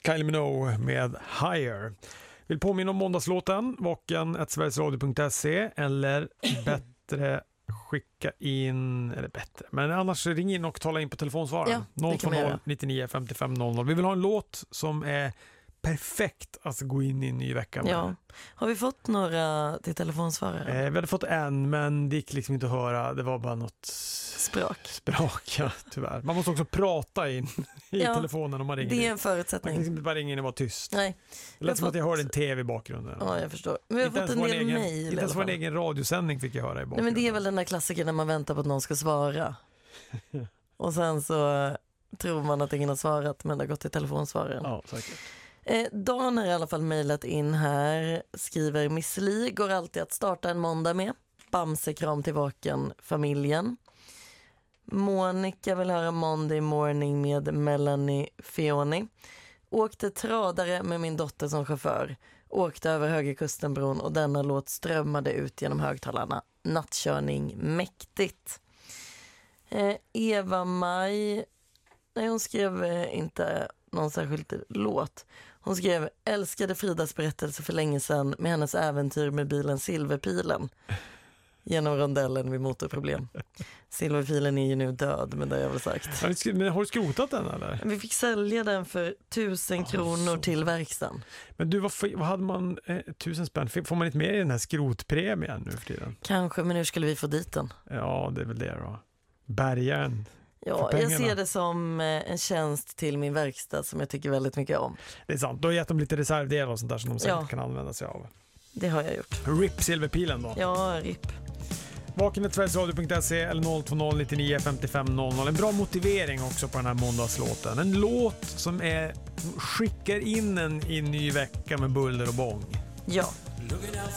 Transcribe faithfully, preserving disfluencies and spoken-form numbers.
Kylie Minogue med Higher. Vill påminna om måndagslåten vaken at sverigesradio punkt se eller bättre skicka in, eller bättre, men annars ring in och tala in på telefonsvararen. Ja, noll två noll nittionio femtiofem noll noll. Vi vill ha en låt som är perfekt att gå in i en ny vecka med. Ja. Har vi fått några till telefonsvarare? Eh, vi hade fått en, men det gick liksom inte att höra. Det var bara något sprak. Sprak, ja, tyvärr. Man måste också prata in i ja, telefonen om man ringer. Det är en förutsättning. Man kan liksom inte bara ringa in och vara tyst. Nej. Det lät som fått... att jag hörde en tv i bakgrunden. Ja, jag förstår. Men vi har inte fått en del egen, mejl. Inte ens vår egen radiosändning fick jag höra i bakgrunden. Nej, men det är väl den där klassiken när man väntar på att någon ska svara. Och sen så tror man att ingen har svarat, men det har gått till telefonsvararen. Ja, säkert. Eh, Dan har i alla fall mejlat in här, skriver: Miss Li går alltid att starta en måndag med. Bamsekram till vaken-familjen. Monica vill höra Monday Morning med Melanie Fioni. Åkte tradare med min dotter som chaufför. Åkte över Högerkustenbron och denna låt strömmade ut genom högtalarna. Nattkörning mäktigt. Eh, Eva Maj, nej, hon skrev eh, inte någon särskild låt. Hon skrev: älskade Fridas berättelse för länge sedan med hennes äventyr med bilen Silverpilen genom rondellen vid motorproblem. Silverpilen är ju nu död, men det har jag väl sagt. Men har du skrotat den eller? Vi fick sälja den för tusen oh, kronor så. Till verkstaden. Men du, vad, vad hade man, eh, tusen spänn? Får man inte med i den här skrotpremien nu för tiden? Kanske, men hur skulle vi få dit den? Ja, det är väl det då. Bärgaren. Ja, jag ser det som en tjänst till min verkstad som jag tycker väldigt mycket om. Det är sant, då har jag gett dem lite reservdelar och sånt där som de säkert ja. kan använda sig av. Det har jag gjort. Rip Silverpilen då. Ja, rip. vaken at sverigesradio punkt se eller noll två noll nittionio femtiofem noll noll. En bra motivering också på den här måndagslåten. En låt som är skickar in en i en ny vecka med buller och bång. Ja.